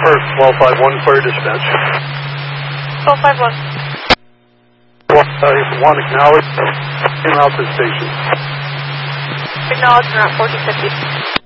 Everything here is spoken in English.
First, 1251 Fire Dispatch. 1251. One acknowledged, in out to station. Acknowledged, around 1450.